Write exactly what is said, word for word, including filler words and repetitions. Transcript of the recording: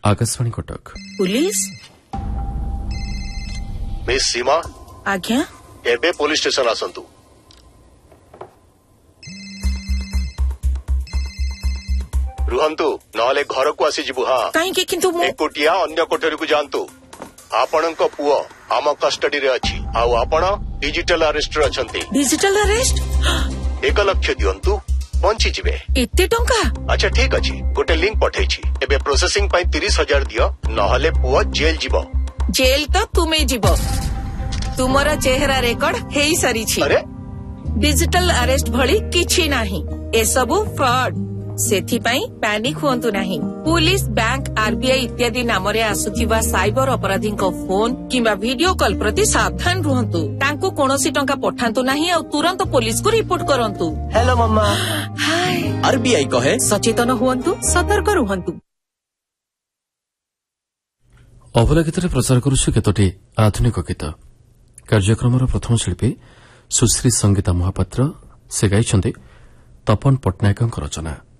Akashvani Cuttack police miss सीमा आज्ञा एबे police station आसंतु रुहंतु नहले घर को आसी जिबु हां काहे किंतु मो एकोटिया अन्य कोठरी को जानतु आपणक पुओ आम कस्टडी रे अछि आ आपण डिजिटल अरेस्ट रे अछंती डिजिटल अरेस्ट एक लाख दियंतु बंची जिबे एते टंका अच्छा ठीक अछि गोटे लिंक पठैछि एबे प्रोसेसिंग पई तीस हजार दियो नहले पुओ जेल जिवो जेल तो तुम्हें जीव तुमर चेहरा रेकर्ड हेई सारी छी अरे डिजिटल अरेस्ट भली किछि नाही ए सबु फ्रॉड सेथि पई पैनिक होंतु नाही पुलिस बैंक आरबीआई इत्यादि नाम रे आसुथिबा साइबर अपराधी को फोन किंबा वीडियो कॉल प्रति सावधान रहंतु तांको कोनोसी टंका पठांतु नाही और तुरंत पुलिस को रिपोर्ट करंतु हेलो मम्मा हाय आरबीआई कहे सचेतन हुअन्तु सतर्क रुहन्तु अभला गीत प्रचार करुछु केतोटी आधुनिक गीत कार्यक्रमर प्रथम शिल्पी सुश्री संगीता महापात्र से गाइछन्ते तपन पट्टनायकଙ୍କ रचना।